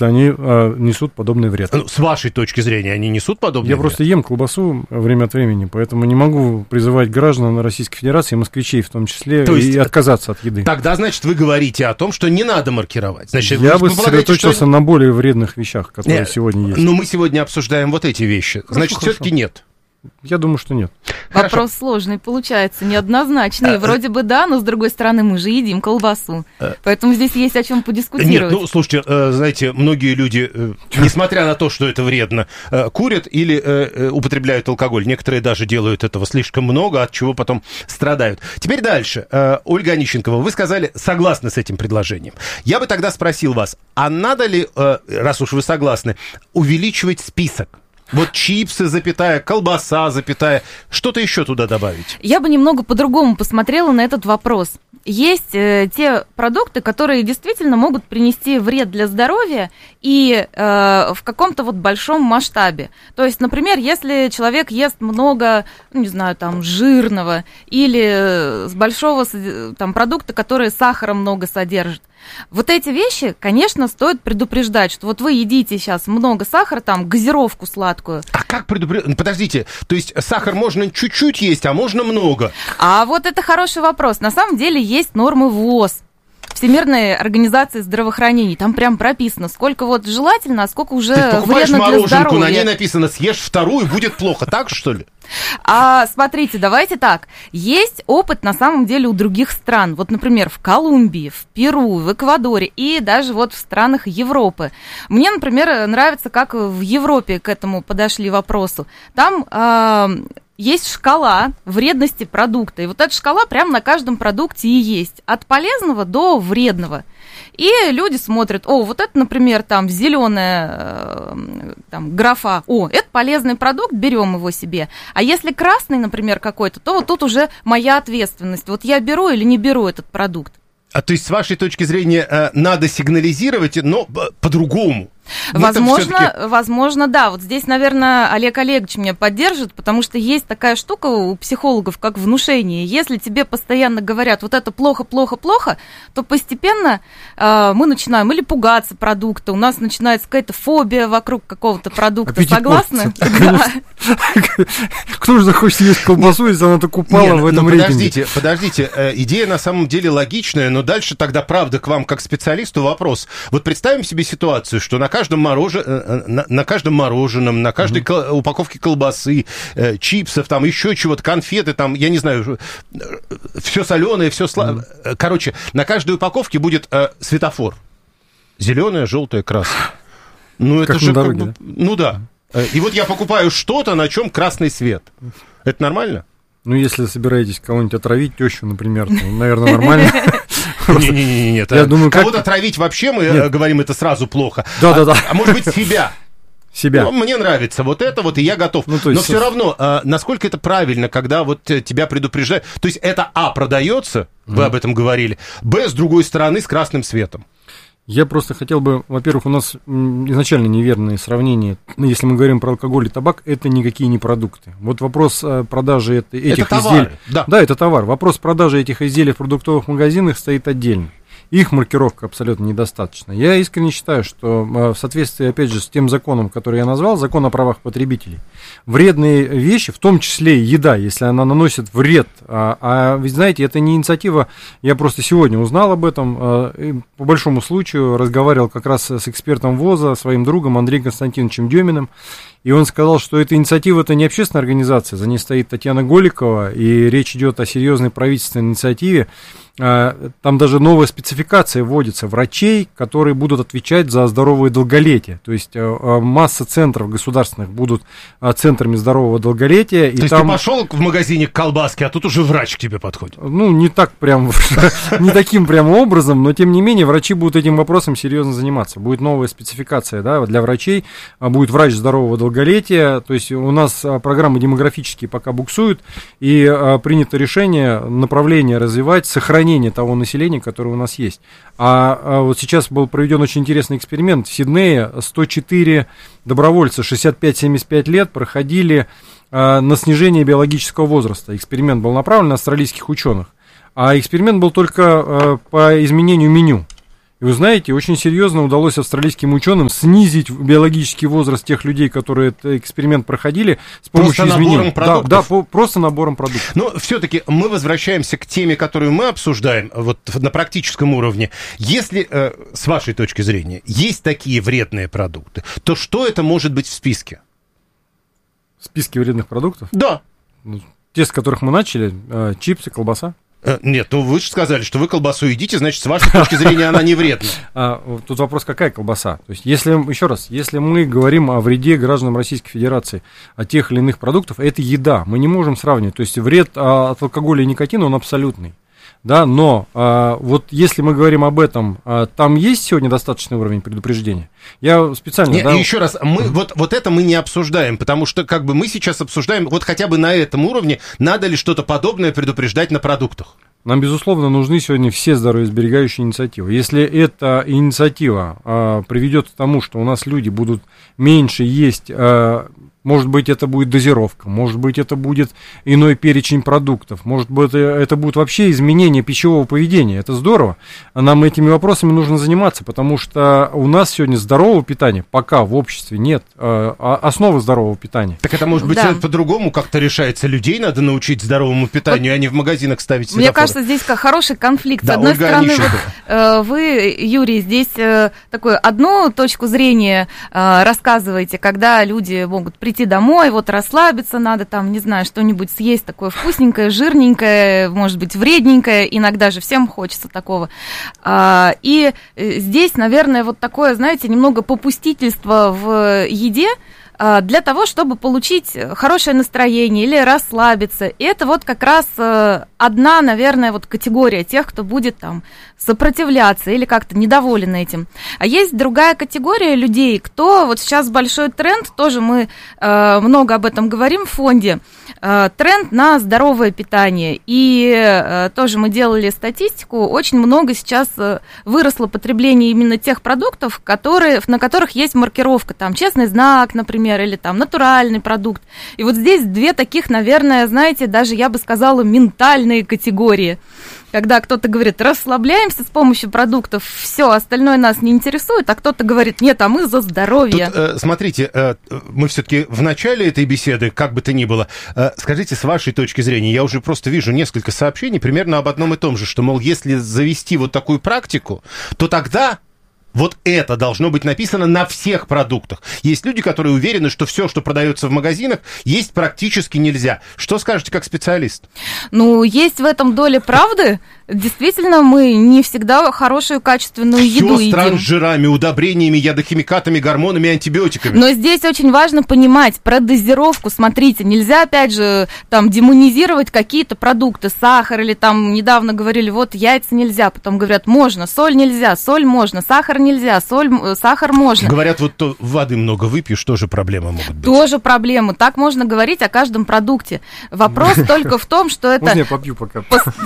если они несут подобный вред. Ну, с вашей точки зрения, они несут подобный вред? Я просто ем колбасу время от времени, поэтому не могу призывать граждан Российской Федерации, москвичей в том числе, и отказаться от еды. Тогда, значит, вы говорите о том, что не надо маркировать. Значит, я бы сосредоточился на более вредных вещах, которые сегодня есть. Но мы сегодня обсуждаем вот эти вещи. Значит, все-таки нет. Я думаю, что нет. Вопрос сложный получается, неоднозначный. Вроде бы да, но с другой стороны мы же едим колбасу. Поэтому здесь есть о чем подискутировать. Нет, ну, слушайте, знаете, многие люди, несмотря на то, что это вредно, курят или употребляют алкоголь. Некоторые даже делают этого слишком много, от чего потом страдают. Теперь дальше. Ольга Онищенкова, вы сказали, согласны с этим предложением. Я бы тогда спросил вас, а надо ли, раз уж вы согласны, увеличивать список? Вот чипсы, запятая, колбаса, запятая. Что-то еще туда добавить? Я бы немного по-другому посмотрела на этот вопрос. Есть те продукты, которые действительно могут принести вред для здоровья и в каком-то вот большом масштабе. То есть, например, если человек ест много, не знаю, там, жирного или с большого там, продукта, который сахара много содержит, вот эти вещи, конечно, стоит предупреждать, что вот вы едите сейчас много сахара, там, газировку сладкую. А как предупреждать? Подождите, то есть сахар можно чуть-чуть есть, а можно много? А вот это хороший вопрос. На самом деле есть нормы ВОЗ, Всемирной организации здравоохранения. Там прям прописано, сколько вот желательно, а сколько уже вредно для здоровья. Ты покупаешь мороженку, на ней написано, съешь вторую, будет плохо. Так, что ли? Смотрите, давайте так. Есть опыт, на самом деле, у других стран. Вот, например, в Колумбии, в Перу, в Эквадоре и даже вот в странах Европы. Мне, например, нравится, как в Европе к этому подошли вопросу. Там есть шкала вредности продукта. И вот эта шкала прямо на каждом продукте и есть. От полезного до вредного. И люди смотрят, вот это, например, там зеленая там, графа, это полезный продукт, берем его себе. А если красный, например, какой-то, то вот тут уже моя ответственность. Вот я беру или не беру этот продукт. То есть, с вашей точки зрения, надо сигнализировать, но по-другому? Возможно, да. Вот здесь, наверное, Олег Олегович меня поддержит, потому что есть такая штука у психологов, как внушение. Если тебе постоянно говорят, вот это плохо, плохо, плохо, то постепенно мы начинаем или пугаться продукта, у нас начинается какая-то фобия вокруг какого-то продукта. Аппетит согласны? Кто же захочет есть колбасу, если она так упала в этом рейтинге? Подождите, идея на самом деле логичная, но дальше тогда, правда, к вам как специалисту вопрос. Вот представим себе ситуацию, что на каждом мороженом, на каждой упаковке колбасы, чипсов, там еще чего-то, конфеты, там, я не знаю, все соленое, все сладкое. Короче, на каждой упаковке будет светофор. Зеленое, желтое, красное. Ну, это как же на дороге, как бы, ну да. И вот я покупаю что-то, на чем красный свет. Это нормально? Ну, если собираетесь кого-нибудь отравить, тещу, например, то, наверное, нормально. Нет. Я думаю, кого-то травить вообще, мы говорим, это сразу плохо. Да. А может быть, себя. Ну, мне нравится вот это вот, и я готов. Но все равно, насколько это правильно, когда вот тебя предупреждают. То есть это, продается, вы об этом говорили, с другой стороны, с красным светом. Я просто хотел бы, во-первых, у нас изначально неверные сравнения. Если мы говорим про алкоголь и табак, это никакие не продукты. Вот вопрос продажи этих изделий. Да, это товар. Вопрос продажи этих изделий в продуктовых магазинах стоит отдельно. Их маркировка абсолютно недостаточна. Я искренне считаю, что в соответствии, опять же, с тем законом, который я назвал, закон о правах потребителей, вредные вещи, в том числе еда, если она наносит вред, вы знаете, это не инициатива, я просто сегодня узнал об этом, по большому случаю разговаривал как раз с экспертом ВОЗа, своим другом Андреем Константиновичем Деминым, и он сказал, что эта инициатива – это не общественная организация, за ней стоит Татьяна Голикова, и речь идет о серьезной правительственной инициативе. Там даже новая спецификация вводится врачей, которые будут отвечать за здоровое долголетие. То есть масса центров государственных будут центрами здорового долголетия. То есть ты пошел в магазине к колбаске, а тут уже врач к тебе подходит? Ну, не так прям, не таким прям образом, но тем не менее врачи будут этим вопросом серьезно заниматься. Будет новая спецификация, да, для врачей, будет врач здорового долголетия. То есть у нас программы демографические пока буксуют, и принято решение направление развивать, сохранение того населения, которое у нас есть. Вот сейчас был проведен очень интересный эксперимент. В Сиднее 104 добровольца 65-75 лет проходили на снижение биологического возраста. Эксперимент был направлен на австралийских ученых. А эксперимент был только по изменению меню. И вы знаете, очень серьезно удалось австралийским ученым снизить биологический возраст тех людей, которые этот эксперимент проходили с помощью изменений. Просто набором продуктов. Но все-таки мы возвращаемся к теме, которую мы обсуждаем вот на практическом уровне. Если, с вашей точки зрения, есть такие вредные продукты, то что это может быть в списке? В списке вредных продуктов? Да. Те, с которых мы начали, чипсы, колбаса. Нет, ну вы же сказали, что вы колбасу едите, значит, с вашей точки зрения она не вредна. Тут вопрос, какая колбаса? То есть, если мы говорим о вреде гражданам Российской Федерации, о тех или иных продуктах, это еда, мы не можем сравнивать. То есть, вред от алкоголя и никотина, он абсолютный. Да, но вот если мы говорим об этом, там есть сегодня достаточный уровень предупреждения? Я специально... Нет, еще раз, мы вот это мы не обсуждаем, потому что как бы мы сейчас обсуждаем, вот хотя бы на этом уровне, надо ли что-то подобное предупреждать на продуктах? Нам, безусловно, нужны сегодня все здоровьесберегающие инициативы. Если эта инициатива приведет к тому, что у нас люди будут меньше есть... Может быть, это будет дозировка, может быть, это будет иной перечень продуктов, может быть, это будет вообще изменение пищевого поведения. Это здорово. Нам этими вопросами нужно заниматься, потому что у нас сегодня здорового питания пока в обществе нет, основы здорового питания. Так это, может быть, по-другому как-то решается. Людей надо научить здоровому питанию, а не в магазинах ставить светофоры. Мне кажется, здесь хороший конфликт. Да, с одной стороны, вы, Юрий, здесь такую одну точку зрения рассказываете, когда люди могут прийти домой, вот расслабиться надо, там, не знаю, что-нибудь съесть такое вкусненькое, жирненькое, может быть, вредненькое, иногда же всем хочется такого. И здесь, наверное, вот такое, знаете, немного попустительство в еде, для того, чтобы получить хорошее настроение или расслабиться. И это вот как раз одна, наверное, вот категория тех, кто будет там сопротивляться или как-то недоволен этим. А есть другая категория людей, кто, вот сейчас большой тренд, тоже мы много об этом говорим в фонде, тренд на здоровое питание. И тоже мы делали статистику, очень много сейчас выросло потребление именно тех продуктов, на которых есть маркировка, там, честный знак, например, или там натуральный продукт. И вот здесь две таких, наверное, знаете, даже я бы сказала, ментальные категории. Когда кто-то говорит, расслабляемся с помощью продуктов, все, остальное нас не интересует, а кто-то говорит, нет, а мы за здоровье. Тут, смотрите, мы все-таки в начале этой беседы, как бы то ни было, скажите, с вашей точки зрения, я уже просто вижу несколько сообщений примерно об одном и том же, что, мол, если завести вот такую практику, то тогда... Вот это должно быть написано на всех продуктах. Есть люди, которые уверены, что все, что продается в магазинах, есть практически нельзя. Что скажете как специалист? Ну, есть в этом доля правды. Действительно, мы не всегда хорошую, качественную еду едим. Все с трансжирами, удобрениями, ядохимикатами, гормонами, антибиотиками. Но здесь очень важно понимать про дозировку. Смотрите, нельзя, опять же, там, демонизировать какие-то продукты, сахар, или там недавно говорили, вот яйца нельзя, потом говорят, можно, соль нельзя, соль можно, сахар нельзя, сахар можно. Говорят, вот воды много выпьешь, тоже проблемы могут быть. Тоже проблемы. Так можно говорить о каждом продукте. Вопрос только в том, что это... Можно я попью пока?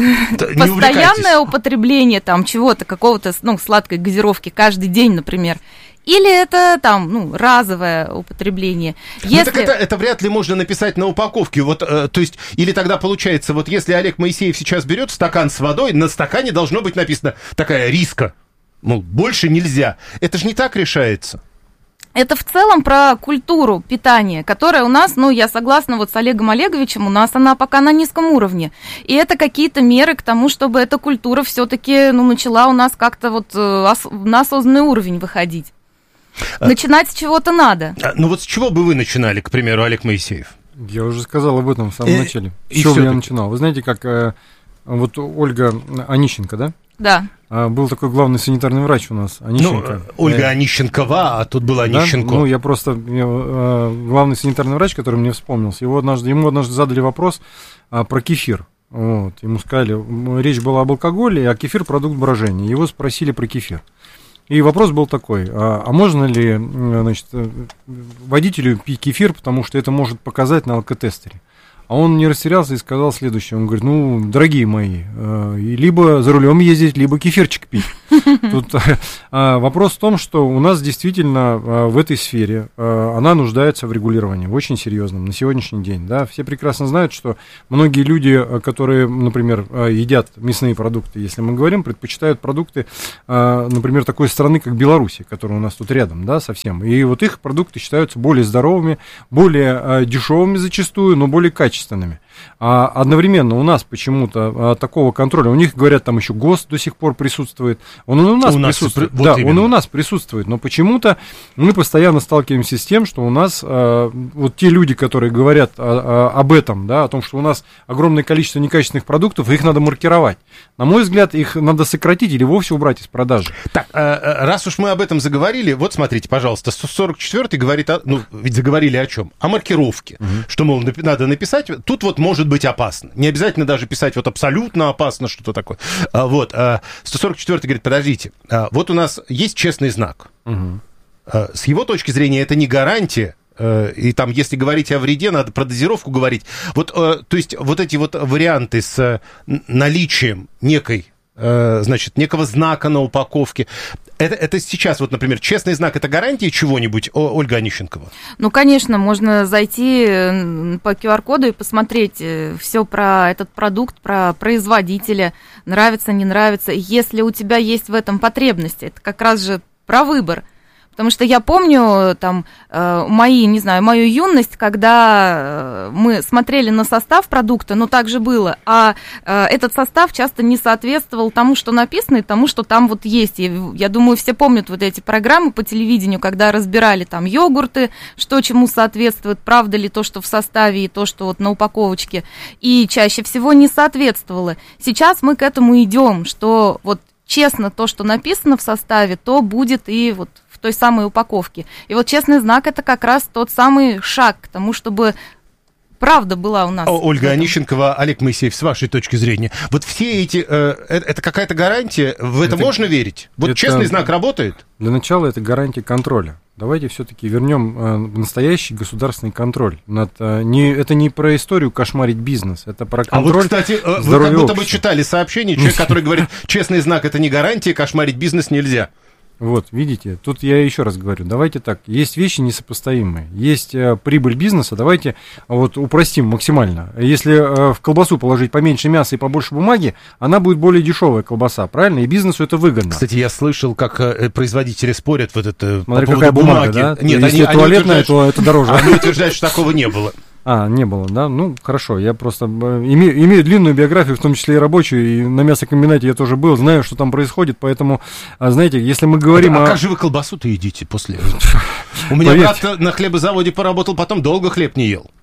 Постоянное употребление там чего-то, какого-то, сладкой газировки каждый день, например. Или это там, разовое употребление. Если... Так это вряд ли можно написать на упаковке. Вот, то есть, или тогда получается, вот если Олег Моисеев сейчас берет стакан с водой, на стакане должно быть написано такая риска. Мол, больше нельзя. Это же не так решается. Это в целом про культуру питания, которая у нас, я согласна вот с Олегом Олеговичем, у нас она пока на низком уровне. И это какие-то меры к тому, чтобы эта культура все-таки, начала у нас как-то вот на осознанный уровень выходить. Начинать с чего-то надо. Вот с чего бы вы начинали, к примеру, Олег Моисеев? Я уже сказал об этом в самом начале. С чего я начинал? Вы знаете, как вот Ольга Онищенко, да? Да. Был такой главный санитарный врач у нас, Онищенко. Ольга Онищенкова, а тут была Онищенко. Да? Я просто... главный санитарный врач, который мне вспомнился, ему однажды задали вопрос про кефир. Вот. Ему сказали, речь была об алкоголе, а кефир – продукт брожения. Его спросили про кефир. И вопрос был такой, а можно ли, водителю пить кефир, потому что это может показать на алкотестере? А он не растерялся и сказал следующее. Он говорит, дорогие мои, либо за рулем ездить, либо кефирчик пить. Тут вопрос в том, что у нас действительно в этой сфере она нуждается в регулировании, в очень серьезном, на сегодняшний день. Да? Все прекрасно знают, что многие люди, которые, например, едят мясные продукты, если мы говорим, предпочитают продукты, например, такой страны, как Беларусь, которая у нас тут рядом, да, совсем. И вот их продукты считаются более здоровыми, более дешевыми зачастую, но более качественными. А одновременно у нас почему-то такого контроля, у них, говорят, там еще ГОСТ до сих пор присутствует, он и у нас присутствует, вот да, он и у нас присутствует, но почему-то мы постоянно сталкиваемся с тем, что у нас вот те люди, которые говорят об этом, да, о том, что у нас огромное количество некачественных продуктов, их надо маркировать. На мой взгляд, их надо сократить или вовсе убрать из продажи. Так, раз уж мы об этом заговорили, вот смотрите, пожалуйста, 144-й говорит, ведь заговорили о чем? О маркировке, что, мол, надо написать, тут вот может быть опасно. Не обязательно даже писать вот абсолютно опасно, что-то такое. Вот, 144-й говорит, подождите, вот у нас есть честный знак. С его точки зрения это не гарантия, и там, если говорить о вреде, надо про дозировку говорить. Вот, то есть вот эти вот варианты с наличием некого знака на упаковке, это сейчас, вот, например, честный знак, это гарантия чего-нибудь, Ольга Онищенкова? Ну, конечно, можно зайти по QR-коду и посмотреть все про этот продукт, про производителя, нравится, не нравится. Если у тебя есть в этом потребность, это как раз же про выбор. Потому что я помню там мою юность, когда мы смотрели на состав продукта, но так же было, а этот состав часто не соответствовал тому, что написано, и тому, что там вот есть. И я думаю, все помнят вот эти программы по телевидению, когда разбирали там йогурты, что чему соответствует, правда ли то, что в составе, и то, что вот на упаковочке, и чаще всего не соответствовало. Сейчас мы к этому идем, что вот честно то, что написано в составе, то будет и вот в той самой упаковке. И вот честный знак – это как раз тот самый шаг к тому, чтобы правда была у нас. Ольга Онищенкова, Олег Моисеев, с вашей точки зрения, вот все эти, это какая-то гарантия, в это можно верить? Вот честный знак работает? Для начала это гарантия контроля. Давайте все-таки вернем настоящий государственный контроль. Это не про историю кошмарить бизнес, это про контроль. А вот, кстати, вы как будто бы читали сообщение, человек, который говорит, честный знак – это не гарантия, кошмарить бизнес нельзя. Вот, видите, тут я еще раз говорю, давайте так, есть вещи несопоставимые, есть прибыль бизнеса, давайте вот упростим максимально. Если в колбасу положить поменьше мяса и побольше бумаги, она будет более дешевая колбаса, правильно? И бизнесу это выгодно. Кстати, я слышал, как производители спорят вот это. Смотри, по какая бумага, да? Нет, если туалетная, то это дороже. Они утверждают, что такого не было. Не было, да? Ну, хорошо, я просто имею длинную биографию, в том числе и рабочую, и на мясокомбинате я тоже был, знаю, что там происходит, поэтому, знаете, если мы говорим как же вы колбасу-то едите после этого? У меня брат на хлебозаводе поработал, потом долго хлеб не ел.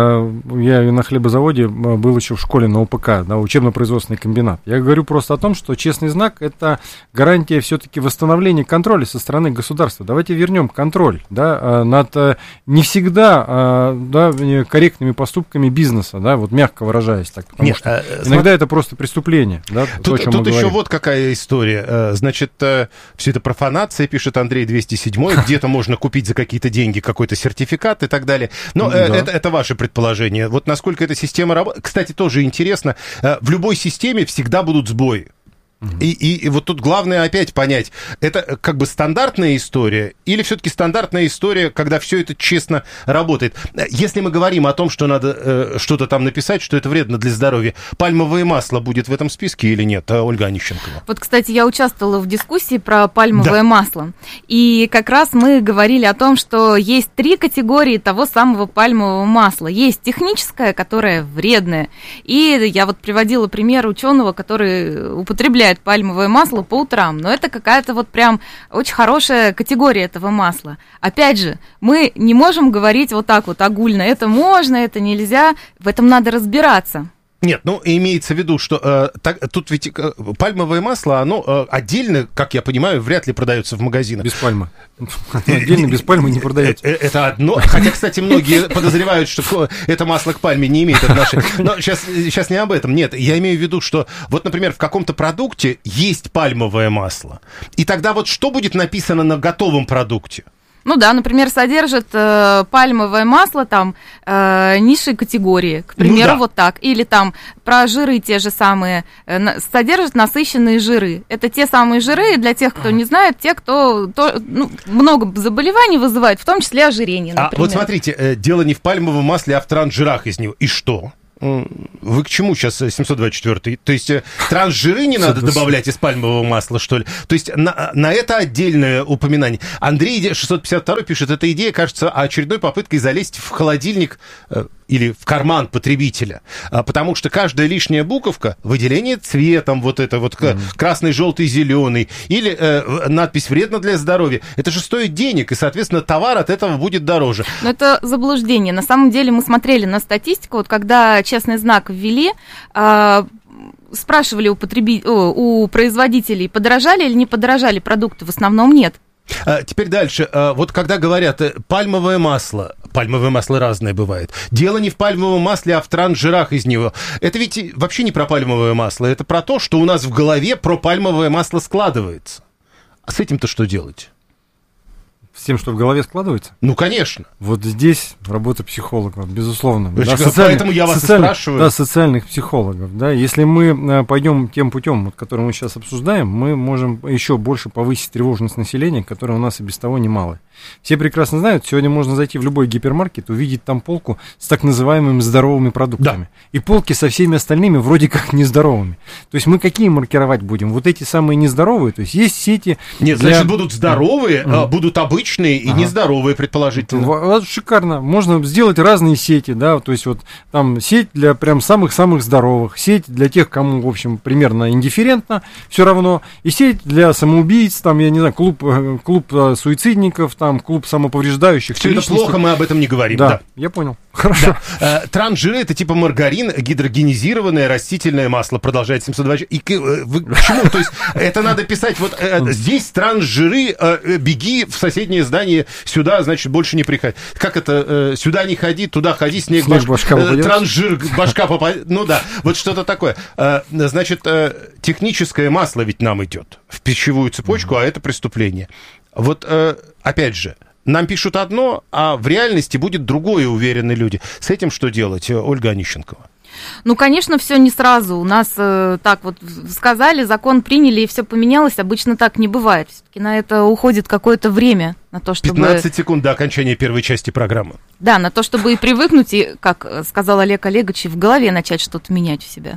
Я на хлебозаводе был еще в школе на УПК, да, учебно-производственный комбинат. Я говорю просто о том, что честный знак – это гарантия все-таки восстановления контроля со стороны государства. Давайте вернем контроль, да, над не всегда корректными поступками бизнеса, да, вот мягко выражаясь так, потому что иногда это просто преступление. Да, тут еще вот какая история. Значит, все это профанация, пишет Андрей 207, где-то можно купить за какие-то деньги какой-то сертификат и так далее. Но это ваше предположение. Вот насколько эта система работает. Кстати, тоже интересно, в любой системе всегда будут сбои. И вот тут главное опять понять, это как бы стандартная история или все-таки стандартная история, когда все это честно работает. Если мы говорим о том, что надо что-то там написать, что это вредно для здоровья, пальмовое масло будет в этом списке или нет, Ольга Онищенкова? Вот, кстати, я участвовала в дискуссии про пальмовое масло, и как раз мы говорили о том, что есть 3 категории того самого пальмового масла. Есть техническое, которое вредное, и я вот приводила пример ученого, который употребляет пальмовое масло по утрам, но это какая-то вот прям очень хорошая категория этого масла. Опять же, мы не можем говорить вот так вот огульно, это можно, это нельзя, в этом надо разбираться. Нет, ну, имеется в виду, что тут ведь пальмовое масло, оно отдельно, как я понимаю, вряд ли продается в магазинах. Без пальмы. Отдельно без пальмы не продается. Это одно. Хотя, кстати, многие подозревают, что это масло к пальме не имеет отношения. Но сейчас не об этом. Нет, я имею в виду, что вот, например, в каком-то продукте есть пальмовое масло. И тогда вот что будет написано на готовом продукте? Ну да, например, содержит пальмовое масло там низшей категории, к примеру, вот так. Или там про жиры те же самые, содержит насыщенные жиры. Это те самые жиры, для тех, кто не знает, те, кто много заболеваний вызывает, в том числе ожирение, например. А вот смотрите, дело не в пальмовом масле, а в трансжирах из него. И что? Вы к чему сейчас 724-й? То есть трансжиры не надо добавлять из пальмового масла, что ли? То есть на это отдельное упоминание. Андрей 652 пишет, эта идея кажется очередной попыткой залезть в холодильник или в карман потребителя. Потому что каждая лишняя буковка, выделение цветом, вот это вот красный, желтый, зеленый, или надпись «вредно для здоровья», это же стоит денег, и, соответственно, товар от этого будет дороже. Но это заблуждение. На самом деле мы смотрели на статистику, вот когда честный знак ввели, спрашивали у производителей, подорожали или не подорожали продукты, в основном нет. Теперь дальше. Вот когда говорят пальмовое масло разное бывает. Дело не в пальмовом масле, а в трансжирах из него. Это ведь вообще не про пальмовое масло, это про то, что у нас в голове про пальмовое масло складывается. А с этим-то что делать? С тем, что в голове складывается? Ну, конечно. Вот здесь работа психологов, безусловно. Да, поэтому я вас и спрашиваю. Да, социальных психологов. Да. Если мы пойдем тем путем, вот, который мы сейчас обсуждаем, мы можем еще больше повысить тревожность населения, которая у нас и без того немалая. Все прекрасно знают, сегодня можно зайти в любой гипермаркет, увидеть там полку с так называемыми здоровыми продуктами. Да. И полки со всеми остальными вроде как нездоровыми. То есть мы какие маркировать будем? Вот эти самые нездоровые, то есть есть сети... Нет, значит, будут здоровые, будут обычные и нездоровые, предположительно. Шикарно. Можно сделать разные сети, да, то есть вот там сеть для прям самых-самых здоровых, сеть для тех, кому, в общем, примерно индифферентно все равно, и сеть для самоубийц, там, я не знаю, клуб суицидников, там, клуб самоповреждающих. Все это плохо, мы об этом не говорим. Да, я понял. Хорошо. Да. Трансжиры — это типа маргарин, гидрогенизированное растительное масло, продолжает 720. И почему? То есть это надо писать вот здесь трансжиры, беги в соседнее здание, сюда, значит, больше не приходи. Как это? Сюда не ходи, туда ходи, снег башка попадет. Трансжир, башка попадет. Ну да, вот что-то такое. Значит, техническое масло ведь нам идет в пищевую цепочку, а это преступление. Вот, опять же, нам пишут одно, а в реальности будет другое, уверены люди. С этим что делать, Ольга Онищенкова? Ну, конечно, все не сразу. У нас так вот сказали, закон приняли, и все поменялось. Обычно так не бывает. Все-таки на это уходит какое-то время. На то, чтобы... 15 секунд до окончания первой части программы. Да, на то, чтобы и привыкнуть, и, как сказал Олег Олегович, в голове начать что-то менять в себя.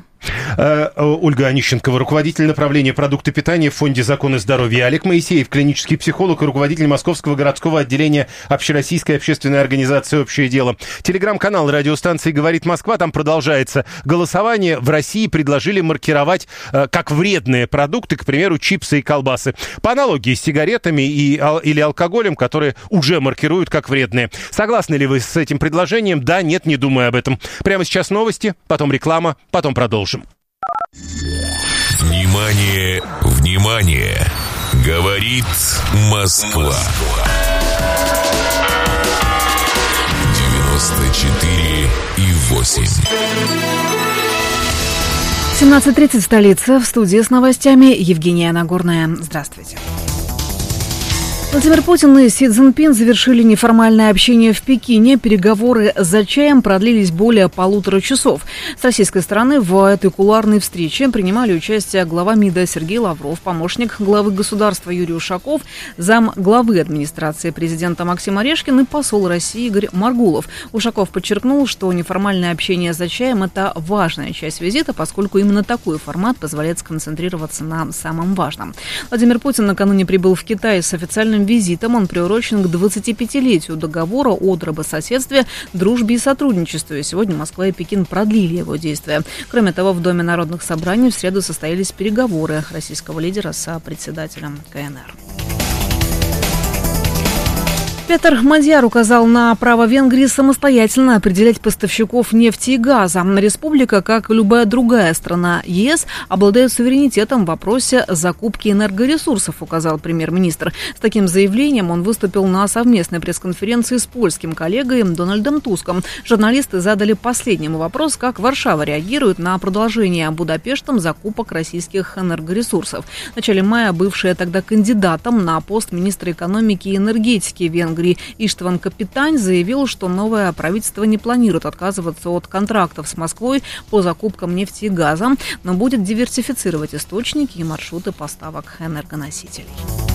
Ольга Онищенкова, руководитель направления продукты питания в Фонде «Закон и здоровье». Олег Моисеев, клинический психолог и руководитель Московского городского отделения Общероссийской общественной организации «Общее дело». Телеграм-канал радиостанции «Говорит Москва». Там продолжается голосование. В России предложили маркировать как вредные продукты, к примеру, чипсы и колбасы. По аналогии с сигаретами или алкоголем, которые уже маркируют как вредные. Согласны ли вы с этим предложением? Да, нет, не думаю об этом. Прямо сейчас новости, потом реклама, потом продолжим. Внимание, внимание! Говорит Москва. 94,8. 17:30 столица. В студии с новостями Евгения Нагорная. Здравствуйте. Владимир Путин и Си Цзиньпин завершили неформальное общение в Пекине. Переговоры за чаем продлились более 1,5 часов. С российской стороны в этой кулуарной встрече принимали участие глава МИДа Сергей Лавров, помощник главы государства Юрий Ушаков, зам главы администрации президента Максим Орешкин и посол России Игорь Маргулов. Ушаков подчеркнул, что неформальное общение за чаем – это важная часть визита, поскольку именно такой формат позволяет сконцентрироваться на самом важном. Владимир Путин накануне прибыл в Китай с официальным визитом. Он приурочен к 25-летию договора о добрососедстве, дружбе и сотрудничестве. Сегодня Москва и Пекин продлили его действия. Кроме того, в Доме народных собраний в среду состоялись переговоры российского лидера с председателем КНР. Петр Мадьяр указал на право Венгрии самостоятельно определять поставщиков нефти и газа. Республика, как и любая другая страна ЕС, обладает суверенитетом в вопросе закупки энергоресурсов, указал премьер-министр. С таким заявлением он выступил на совместной пресс-конференции с польским коллегой Дональдом Туском. Журналисты задали последнему вопрос, как Варшава реагирует на продолжение Будапештом закупок российских энергоресурсов. В начале мая бывшая тогда кандидатом на пост министра экономики и энергетики Венгрии Венгрии Иштван Капитань заявил, что новое правительство не планирует отказываться от контрактов с Москвой по закупкам нефти и газа, но будет диверсифицировать источники и маршруты поставок энергоносителей.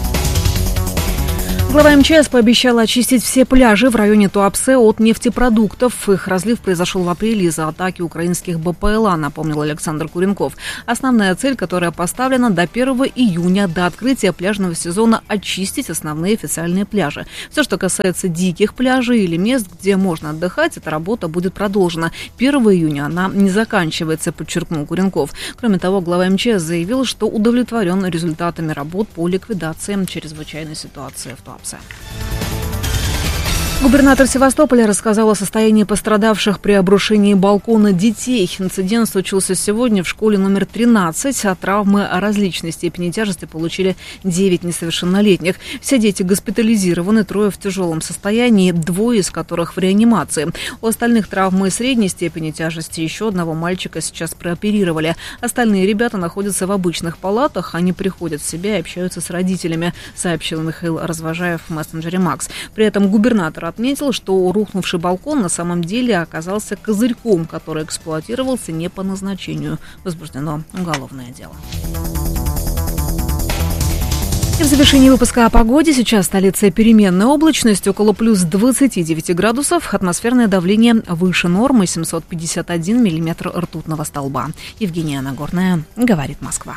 Глава МЧС пообещала очистить все пляжи в районе Туапсе от нефтепродуктов. Их разлив произошел в апреле из-за атаки украинских БПЛА, напомнил Александр Куренков. Основная цель, которая поставлена до 1 июня, до открытия пляжного сезона, очистить основные официальные пляжи. Все, что касается диких пляжей или мест, где можно отдыхать, эта работа будет продолжена. 1 июня она не заканчивается, подчеркнул Куренков. Кроме того, глава МЧС заявил, что удовлетворен результатами работ по ликвидации чрезвычайной ситуации в Туапсе. Губернатор Севастополя рассказал о состоянии пострадавших при обрушении балкона детей. Инцидент случился сегодня в школе номер 13, а травмы различной степени тяжести получили 9 несовершеннолетних. Все дети госпитализированы, 3 в тяжелом состоянии, 2 из которых в реанимации. У остальных травмы средней степени тяжести, еще одного мальчика сейчас прооперировали. Остальные ребята находятся в обычных палатах, они приходят в себя и общаются с родителями, сообщил Михаил Развожаев в мессенджере Макс. При этом губернатор отметил, что рухнувший балкон на самом деле оказался козырьком, который эксплуатировался не по назначению. Возбуждено уголовное дело. И в завершении выпуска о погоде. Сейчас в столице переменная облачность, около плюс 29 градусов. Атмосферное давление выше нормы, 751 миллиметр ртутного столба. Евгения Нагорная, говорит Москва.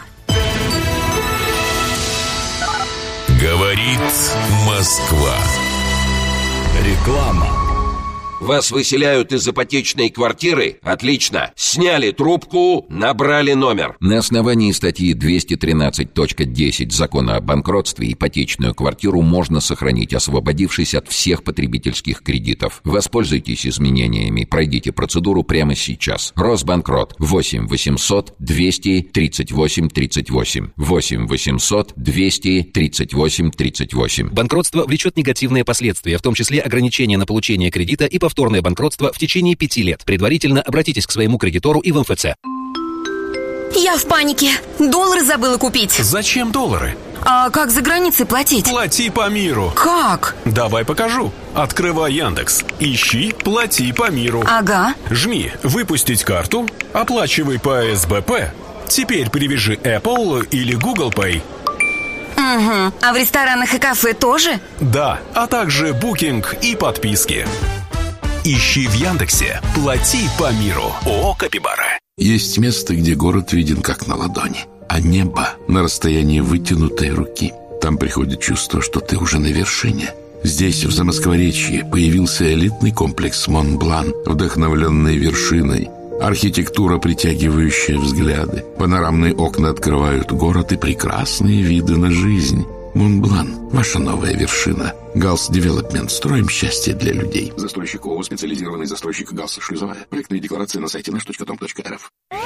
Говорит Москва. Реклама. Вас выселяют из ипотечной квартиры? Отлично. Сняли трубку, набрали номер. На основании статьи 213.10 Закона о банкротстве ипотечную квартиру можно сохранить, освободившись от всех потребительских кредитов. Воспользуйтесь изменениями. Пройдите процедуру прямо сейчас. Росбанкрот. 8 800 238 38. 8 800 238 38. Банкротство влечет негативные последствия, в том числе ограничения на получение кредита и повторное банкротство в течение 5 лет. Предварительно обратитесь к своему кредитору и в МФЦ. Я в панике. Доллары забыла купить. Зачем доллары? А как за границей платить? Плати по миру. Как? Давай покажу. Открывай Яндекс. Ищи «Плати по миру». Ага. Жми «Выпустить карту», оплачивай по СБП. Теперь привяжи Apple или Google Pay. Угу. А в ресторанах и кафе тоже? Да, а также букинг и подписки. Ищи в Яндексе «Плати по миру». ООО «Капибара». Есть место, где город виден как на ладони, а небо на расстоянии вытянутой руки. Там приходит чувство, что ты уже на вершине. Здесь, в Замоскворечье, появился элитный комплекс «Монблан», вдохновленный вершиной. Архитектура, притягивающая взгляды. Панорамные окна открывают город и прекрасные виды на жизнь. Монблан – ваша новая вершина. Галс Девелопмент. Строим счастье для людей. Застройщик ООО «Специализированный застройщик Галс Шлюзовая». Проектные декларации на сайте nаш.com.рф.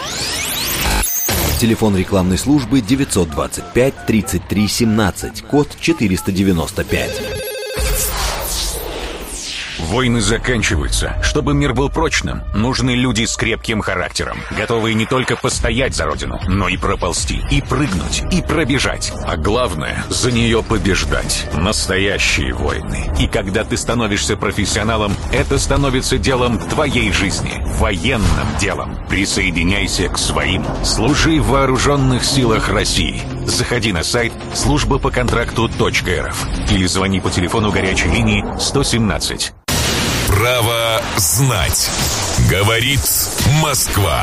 Телефон рекламной службы 925 33 17, код 495. Войны заканчиваются. Чтобы мир был прочным, нужны люди с крепким характером, готовые не только постоять за родину, но и проползти, и прыгнуть, и пробежать. А главное, за нее побеждать. Настоящие войны. И когда ты становишься профессионалом, это становится делом твоей жизни. Военным делом. Присоединяйся к своим. Служи в вооруженных силах России. Заходи на сайт службапоконтракту.рф или звони по телефону горячей линии 117. Право знать. Говорит Москва.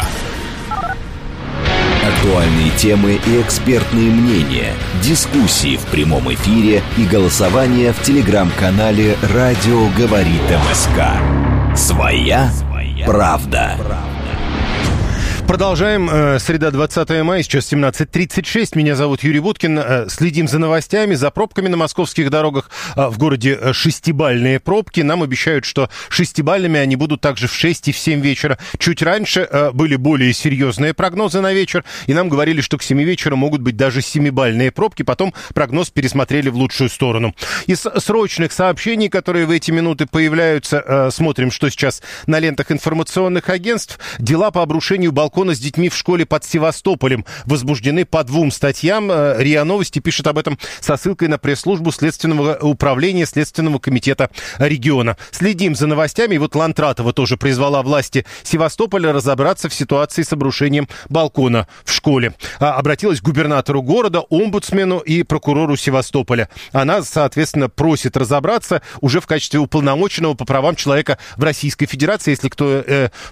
Актуальные темы и экспертные мнения, дискуссии в прямом эфире и голосование в телеграм-канале «Радио говорит МСК». Своя правда. Продолжаем. Среда, 20 мая, сейчас 17:36. Меня зовут Юрий Буткин. Следим за новостями, за пробками на московских дорогах. В городе 6-бальные пробки. Нам обещают, что 6-бальными они будут также в 6 и в 7 вечера. Чуть раньше были более серьезные прогнозы на вечер, и нам говорили, что к 7 вечера могут быть даже 7-бальные пробки. Потом прогноз пересмотрели в лучшую сторону. Из срочных сообщений, которые в эти минуты появляются, смотрим, что сейчас на лентах информационных агентств. Дела по обрушению балкона балкона с детьми в школе под Севастополем возбуждены по 2 статьям. РИА Новости пишет об этом со ссылкой на пресс-службу Следственного управления Следственного комитета региона. Следим за новостями. И вот Лантратова тоже призвала власти Севастополя разобраться в ситуации с обрушением балкона в школе. Обратилась к губернатору города, омбудсмену и прокурору Севастополя. Она, соответственно, просит разобраться уже в качестве уполномоченного по правам человека в Российской Федерации. Если кто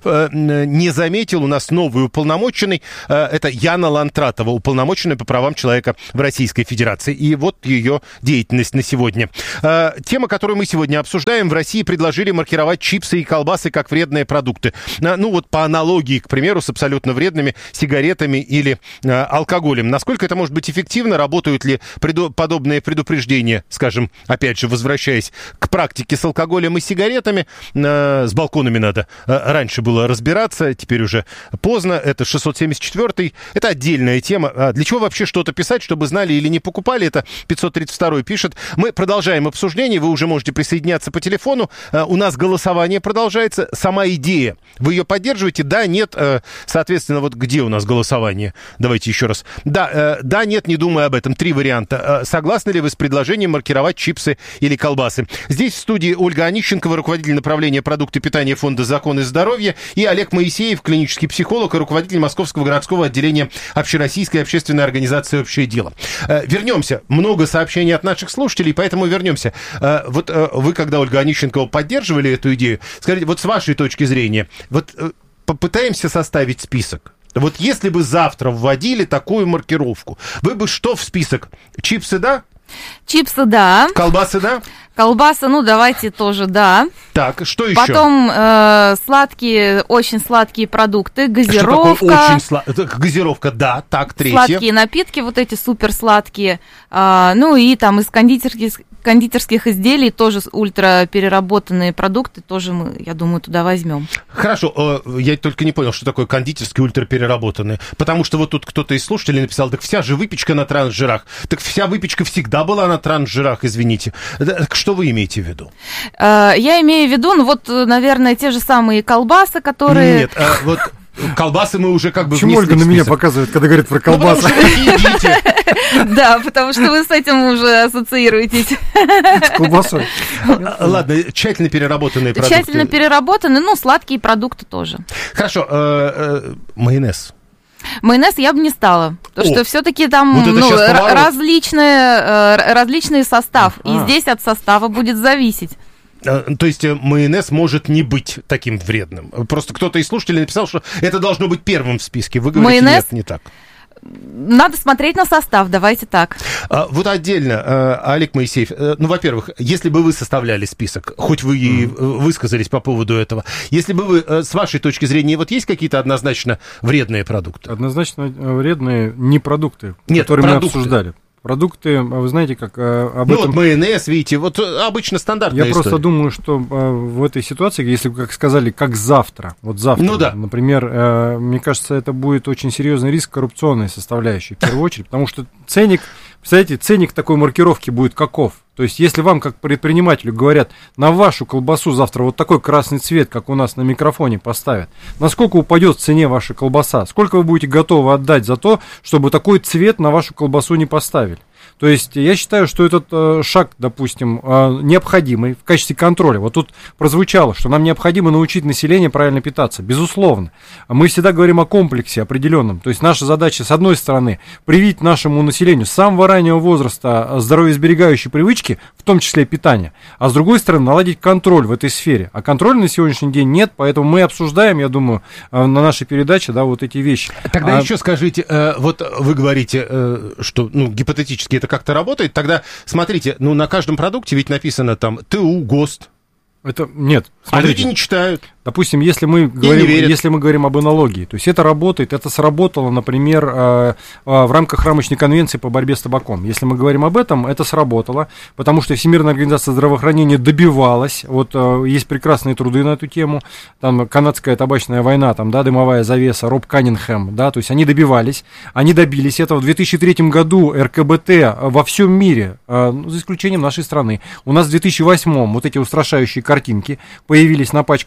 не заметил, у нас новый уполномоченный. Это Яна Лантратова, уполномоченная по правам человека в Российской Федерации. И вот ее деятельность на сегодня. Тема, которую мы сегодня обсуждаем. В России предложили маркировать чипсы и колбасы как вредные продукты. Ну вот по аналогии, к примеру, с абсолютно вредными сигаретами или алкоголем. Насколько это может быть эффективно? Работают ли подобные предупреждения, скажем, опять же, возвращаясь к практике с алкоголем и сигаретами? С балконами надо раньше было разбираться, теперь уже поздно. Это 674-й. Это отдельная тема. Для чего вообще что-то писать, чтобы знали или не покупали? Это 532-й пишет. Мы продолжаем обсуждение. Вы уже можете присоединяться по телефону. У нас голосование продолжается. Сама идея. Вы ее поддерживаете? Да, нет. Соответственно, вот где у нас голосование? Давайте еще раз. Да, нет, не думаю об этом. 3 варианта. Согласны ли вы с предложением маркировать чипсы или колбасы? Здесь в студии Ольга Онищенкова, руководитель направления продукты питания Фонда «Закон и здоровье», и Олег Моисеев, клинический психолог и руководитель Московского городского отделения Общероссийской общественной организации «Общее дело». Вернемся. Много сообщений от наших слушателей, поэтому вернемся. Вот вы, когда, Ольга Онищенкова, поддерживали эту идею, скажите, вот с вашей точки зрения, вот попытаемся составить список. Вот если бы завтра вводили такую маркировку, вы бы что в список? Чипсы, да? Чипсы, да. Колбасы, да? Колбасы, ну, давайте тоже, да. Так, что еще? Потом сладкие, очень сладкие продукты, газировка. Что такое очень сладкие? Газировка, да. Так, третье. Сладкие напитки, вот эти суперсладкие. Ну, и там из кондитерских изделий тоже ультрапереработанные продукты тоже мы, я думаю, туда возьмем. Хорошо, я только не понял, что такое кондитерские ультрапереработанные. Потому что вот тут кто-то из слушателей написал, так вся же выпечка на трансжирах. Так вся выпечка всегда была на трансжирах, извините. Что вы имеете в виду? Я имею в виду, ну вот, наверное, те же самые колбасы, которые... Нет, вот... Колбасы мы уже как бы... Почему Ольга на меня показывает, когда говорит про колбасы? Да, потому что вы с этим уже ассоциируетесь. С колбасой. Ладно, тщательно переработанные продукты. Тщательно переработанные, ну, сладкие продукты тоже. Хорошо, майонез. Майонез я бы не стала, потому что все-таки там вот различный состав, и здесь от состава будет зависеть. То есть майонез может не быть таким вредным. Просто кто-то из слушателей написал, что это должно быть первым в списке. Вы говорите, майонез... нет, не так. Надо смотреть на состав, давайте так. Вот отдельно, Олег Моисеев, ну, во-первых, если бы вы составляли список, хоть вы и высказались по поводу этого, если бы вы, с вашей точки зрения, вот есть какие-то однозначно вредные продукты? Однозначно вредные не продукты, нет, которые продукты. Мы обсуждали. Продукты, вы знаете, как об ну, этом... вот майонез, видите, вот обычно стандартная история. Я просто думаю, что в этой ситуации, если бы, как сказали, как завтра, вот завтра, ну, да. Например, мне кажется, это будет очень серьезный риск коррупционной составляющей, в первую очередь, потому что ценник, представляете, ценник такой маркировки будет каков? То есть, если вам, как предпринимателю, говорят, на вашу колбасу завтра вот такой красный цвет, как у нас на микрофоне поставят, насколько упадет в цене ваша колбаса? Сколько вы будете готовы отдать за то, чтобы такой цвет на вашу колбасу не поставили? То есть, я считаю, что этот шаг, допустим, необходимый в качестве контроля. Вот тут прозвучало, что нам необходимо научить население правильно питаться. Безусловно. Мы всегда говорим о комплексе определенном. То есть, наша задача, с одной стороны, привить нашему населению с самого раннего возраста здоровьесберегающие привычки, в том числе питание, а с другой стороны, наладить контроль в этой сфере. А контроля на сегодняшний день нет, поэтому мы обсуждаем, я думаю, на нашей передаче, да, вот эти вещи. Тогда еще скажите, вот вы говорите, что, ну, гипотетически это как-то работает, тогда, смотрите, ну, на каждом продукте ведь написано там ТУ, ГОСТ. Это, нет, смотрите. А люди не читают. Допустим, если мы говорим об аналогии, то есть это работает, это сработало, например, в рамках рамочной конвенции по борьбе с табаком. Если мы говорим об этом, это сработало, потому что Всемирная организация здравоохранения добивалась, вот есть прекрасные труды на эту тему, там канадская табачная война, там, да, дымовая завеса, Роб Каннингхэм, да, то есть они добивались, они добились этого. В 2003 году РКБТ во всем мире, за исключением нашей страны, у нас в 2008 вот эти устрашающие картинки появились на пачках сигарет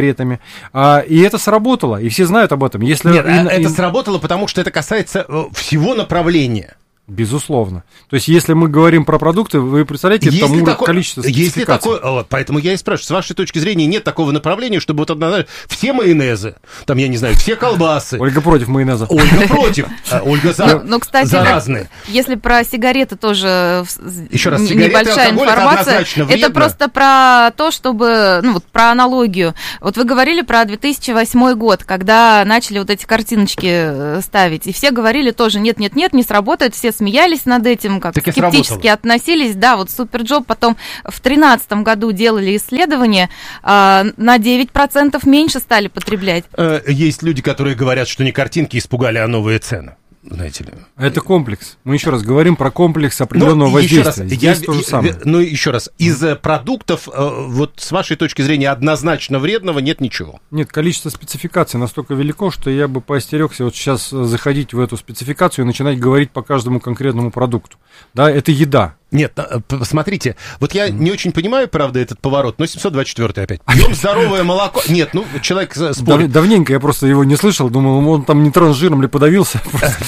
сигаретами. И это сработало, и все знают об этом. Если это сработало, потому что это касается всего направления. Безусловно. То есть, если мы говорим про продукты, вы представляете, там количество спецификаций. Поэтому я и спрашиваю, с вашей точки зрения нет такого направления, чтобы вот однозначно все майонезы, там, я не знаю, все колбасы. Ольга против майонеза. Ольга против. Ольга за кстати, разные. Если про сигареты тоже еще раз, небольшая информация, это просто про то, чтобы, про аналогию. Вот вы говорили про 2008 год, когда начали вот эти картиночки ставить, и все говорили тоже, нет, не сработает, все смеялись над этим, как скептически относились. Да, вот Суперджоп потом в 2013 году делали исследование, на 9% меньше стали потреблять. Есть люди, которые говорят, что не картинки испугали, а новые цены. Знаете ли. Это комплекс. Мы еще раз говорим про комплекс определенного воздействия. Здесь то же самое. Еще раз, из продуктов, вот с вашей точки зрения, однозначно вредного нет ничего? Нет, количество спецификаций настолько велико, что я бы поостерегся вот сейчас заходить в эту спецификацию и начинать говорить по каждому конкретному продукту. Да, это еда. Нет, посмотрите, вот я не очень понимаю, правда, этот поворот, но 724-й опять. Пьем здоровое молоко. Нет, человек спорит. Давненько я просто его не слышал, думал, он там нейтрон-жиром ли подавился.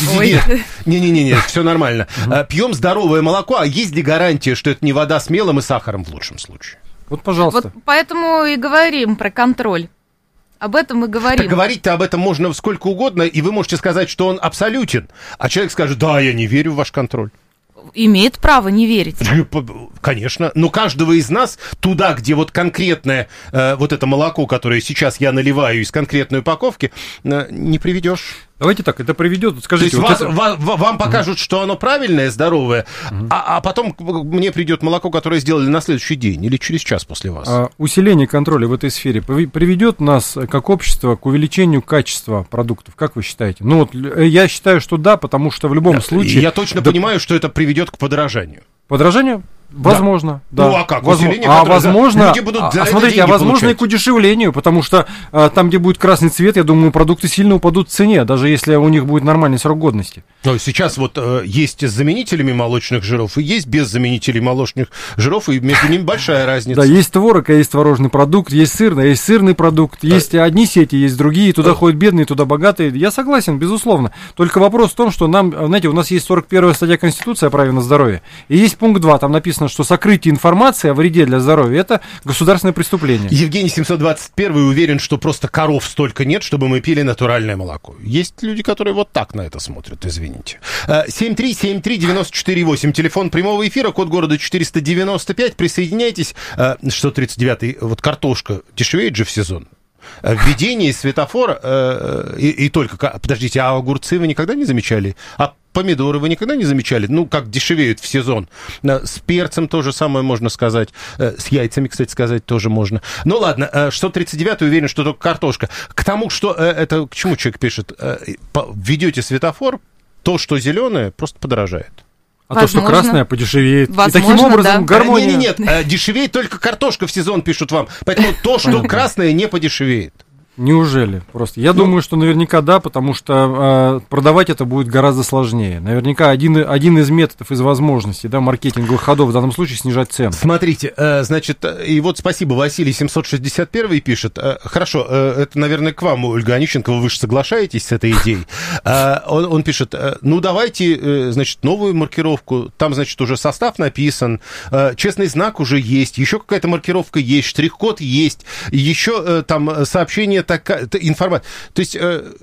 Не, все нормально. Пьем здоровое молоко, а есть ли гарантия, что это не вода с мелом и сахаром в лучшем случае? Вот, пожалуйста. Вот поэтому и говорим про контроль. Об этом мы говорим. Так говорить-то об этом можно сколько угодно, и вы можете сказать, что он абсолютен, а человек скажет, да, я не верю в ваш контроль. Имеет право не верить. Конечно, но каждого из нас туда, где вот конкретное вот это молоко, которое сейчас я наливаю из конкретной упаковки, не приведешь. Давайте так, это приведет, скажите. То есть вам покажут, что оно правильное, здоровое, а потом мне придет молоко, которое сделали на следующий день или через час после вас. Усиление контроля в этой сфере приведет нас как общество к увеличению качества продуктов, как вы считаете? Ну вот я считаю, что да, потому что в любом случае... Я точно понимаю, что это приведет к подорожанию. Подорожанию? Возможно, да. Ну, а как? Возможно, смотрите, возможно и к удешевлению, потому что там, где будет красный цвет, я думаю, продукты сильно упадут в цене, даже если у них будет нормальный срок годности. Но сейчас вот есть с заменителями молочных жиров и есть без заменителей молочных жиров, и между ними большая разница. Да, есть творог, а есть творожный продукт, есть сырный продукт, есть одни сети, есть другие, туда ходят бедные, туда богатые. Я согласен, безусловно. Только вопрос в том, что нам, знаете, у нас есть 41-я статья Конституции о праве на здоровье, и есть пункт 2, там написано, что сокрытие информации о вреде для здоровья – это государственное преступление. Евгений 721 уверен, что просто коров столько нет, чтобы мы пили натуральное молоко. Есть люди, которые вот так на это смотрят, извините. 7373948, телефон прямого эфира, код города 495, присоединяйтесь. 639, вот картошка дешевеет же в сезон. Введение светофора и только... Подождите, а огурцы вы никогда не замечали? А помидоры вы никогда не замечали? Ну, как дешевеют в сезон. С перцем то же самое можно сказать. С яйцами, кстати, сказать тоже можно. Ну, ладно, 639 уверен, что только картошка. К тому, что... Это к чему человек пишет? Введете светофор, то, что зеленое, просто подорожает. А возможно, то, что красное, подешевеет. Возможно, и таким образом да. гармония... Нет, дешевеет только картошка в сезон, пишут вам. Поэтому то, что красное, не подешевеет. Неужели? Просто. Я думаю, что наверняка да, потому что продавать это будет гораздо сложнее. Наверняка один из методов, из возможностей, да, маркетинговых ходов в данном случае снижать цены. Смотрите, значит, и вот спасибо, Василий 761 пишет. Хорошо, это, наверное, к вам, Ольга Онищенко, вы же соглашаетесь с этой идеей. Он пишет, ну давайте, значит, новую маркировку, там, значит, уже состав написан, честный знак уже есть, еще какая-то маркировка есть, штрих-код есть, еще там сообщение такая информация. То есть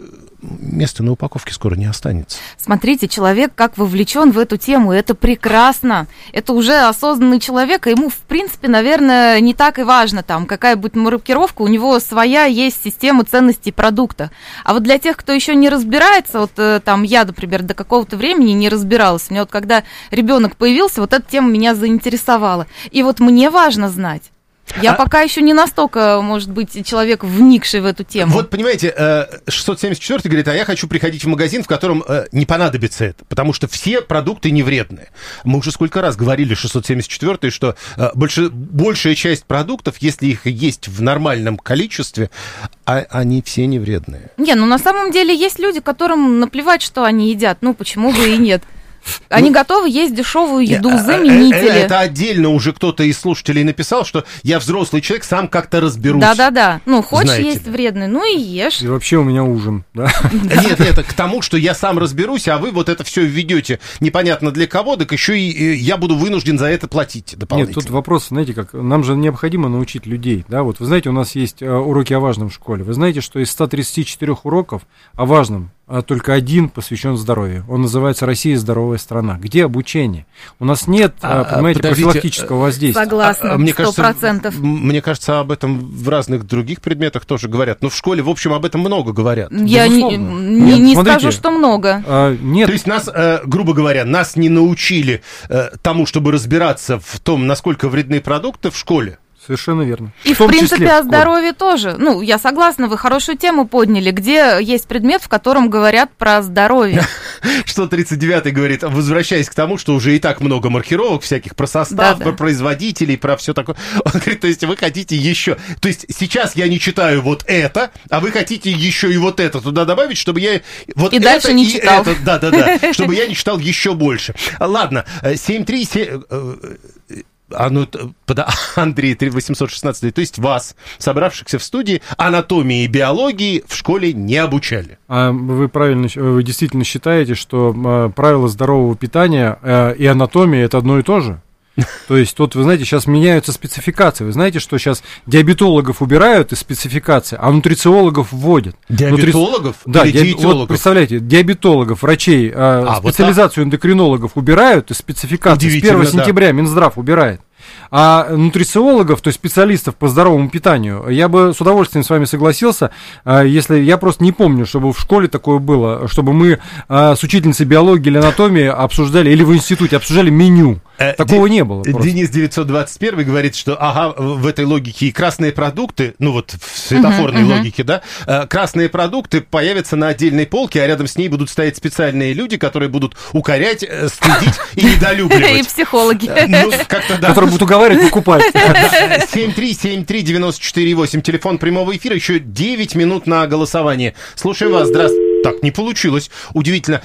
места на упаковке скоро не останется. Смотрите, человек как вовлечен в эту тему, это прекрасно. Это уже осознанный человек, и ему, в принципе, наверное, не так и важно, там, какая будет маркировка, у него своя есть система ценностей продукта. А вот для тех, кто еще не разбирается, вот там я, например, до какого-то времени не разбиралась. Мне вот когда ребенок появился, вот эта тема меня заинтересовала. И вот мне важно знать. Я пока еще не настолько, может быть, человек, вникший в эту тему. Вот, понимаете, 674 говорит, а я хочу приходить в магазин, в котором не понадобится это, потому что все продукты не вредные. Мы уже сколько раз говорили, 674, что большая часть продуктов, если их есть в нормальном количестве, они все не вредные. Не, ну на самом деле есть люди, которым наплевать, что они едят, ну почему бы и нет. Они готовы есть дешевую еду, заменители. Это отдельно уже кто-то из слушателей написал, что я взрослый человек, сам как-то разберусь. Да-да-да. Ну, хочешь есть вредный, ну и ешь. И вообще у меня ужин, да? Нет, к тому, что я сам разберусь, а вы вот это все введете непонятно для кого, так еще и я буду вынужден за это платить дополнительно. Нет, тут вопрос, знаете, как, нам же необходимо научить людей, да, вот вы знаете, у нас есть уроки о важном в школе, вы знаете, что из 134 уроков о важном только один посвящен здоровью. Он называется «Россия – здоровая страна». Где обучение? У нас нет, понимаете, профилактического воздействия. Согласна, 100%. Мне кажется, об этом в разных других предметах тоже говорят. Но в школе, в общем, об этом много говорят. Я не скажу, что много. Нет. То есть нас, грубо говоря, нас не научили тому, чтобы разбираться в том, насколько вредны продукты в школе. Совершенно верно. И, в принципе, о здоровье тоже. Ну, я согласна, вы хорошую тему подняли. Где есть предмет, в котором говорят про здоровье? Что 39-й говорит, возвращаясь к тому, что уже и так много маркировок всяких про состав, про производителей, про все такое. Он говорит, то есть вы хотите еще... То есть сейчас я не читаю вот это, а вы хотите еще и вот это туда добавить, чтобы я... Вот и это, дальше не читал. Да-да-да, чтобы я не читал еще больше. Ладно, 737... Андрей 816, то есть вас, собравшихся в студии, анатомии и биологии в школе не обучали. Вы действительно считаете, что правила здорового питания и анатомия – это одно и то же? То есть тут, вы знаете, сейчас меняются спецификации. Вы знаете, что сейчас диабетологов убирают из спецификации, а нутрициологов вводят. Диабетологов? Да, вот представляете, диабетологов, врачей, специализацию эндокринологов убирают из спецификации. С 1 сентября Минздрав убирает. А нутрициологов, то есть специалистов по здоровому питанию, я бы с удовольствием с вами согласился, если я просто не помню, чтобы в школе такое было, чтобы мы с учительницей биологии или анатомии обсуждали, или в институте обсуждали меню. Такого не было. Просто. Денис 921 говорит, что в этой логике и красные продукты, ну вот в светофорной логике, да, красные продукты появятся на отдельной полке, а рядом с ней будут стоять специальные люди, которые будут укорять, стыдить и недолюбливать. И психологи. Ну, как-то да. Которые будут уговаривать покупать. 7373948, телефон прямого эфира, еще 9 минут на голосование. Слушаю вас, здравствуйте. Так, не получилось. Удивительно.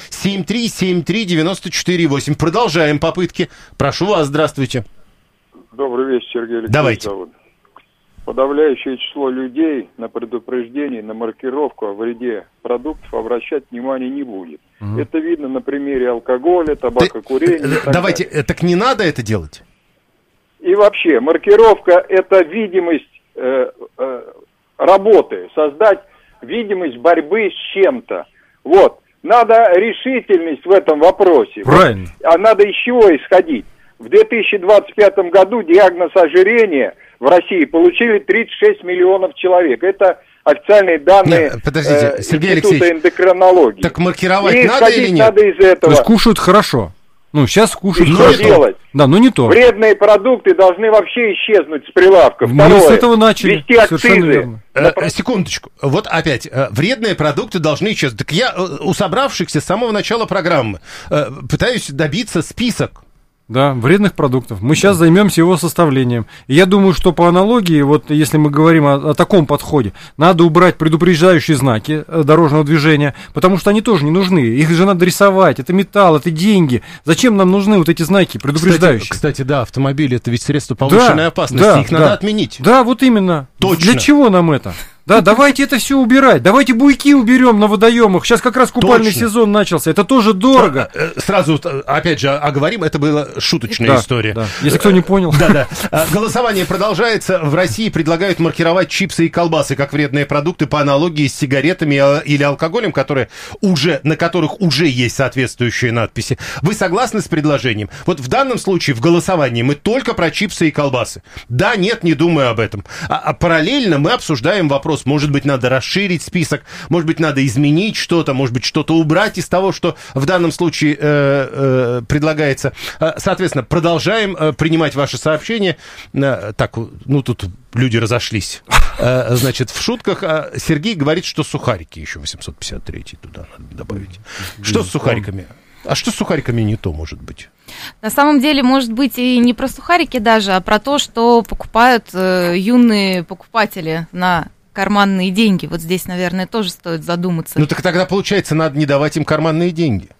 7373948. Продолжаем попытки. Прошу вас, здравствуйте. Добрый вечер, Сергей Алексеевич. Давайте. Подавляющее число людей на предупреждение, на маркировку о вреде продуктов обращать внимания не будет. Это видно на примере алкоголя, табакокурения. Давайте, так не надо это делать? И вообще, маркировка – это видимость работы, создать видимость борьбы с чем-то. Вот. Надо решительность в этом вопросе. Правильно. А надо из чего исходить? В 2025 году диагноз ожирения в России получили 36 миллионов человек. Это официальные данные Института эндокринологии. Так маркировать надо или нет? Надо из этого. То есть кушают хорошо. Ну, сейчас кушают хорошо. Что делать? Да, но не то. Вредные продукты должны вообще исчезнуть с прилавков. Мы с этого начали. Ввести акцизы. Секундочку. Вот опять. Вредные продукты должны исчезнуть. Так я у собравшихся с самого начала программы пытаюсь добиться список. Да, вредных продуктов. Мы сейчас займемся его составлением. И я думаю, что по аналогии, вот если мы говорим о таком подходе, надо убрать предупреждающие знаки дорожного движения, потому что они тоже не нужны. Их же надо рисовать. Это металл, это деньги. Зачем нам нужны вот эти знаки предупреждающие? Кстати, да, автомобили — это ведь средство повышенной опасности. Их надо отменить. Да, вот именно. Точно. Для чего нам это? Да, давайте это все убирать. Давайте буйки уберем на водоемах. Сейчас как раз купальный сезон начался. Это тоже дорого. Сразу, опять же, оговорим, это была шуточная история. Да. Если кто не понял. Да. Голосование продолжается. В России предлагают маркировать чипсы и колбасы как вредные продукты по аналогии с сигаретами или алкоголем, на которых уже есть соответствующие надписи. Вы согласны с предложением? Вот в данном случае в голосовании мы только про чипсы и колбасы. Да, нет, не думаю об этом. А параллельно мы обсуждаем вопрос. Может быть, надо расширить список, может быть, надо изменить что-то, может быть, что-то убрать из того, что в данном случае предлагается. Соответственно, продолжаем принимать ваши сообщения. Так, ну, тут люди разошлись. Значит, в шутках Сергей говорит, что сухарики еще 853 туда надо добавить. Что с сухариками? А что с сухариками не то, может быть? На самом деле, может быть, и не про сухарики даже, а про то, что покупают юные покупатели на карманные деньги. Вот здесь, наверное, тоже стоит задуматься. Ну так тогда, получается, надо не давать им карманные деньги.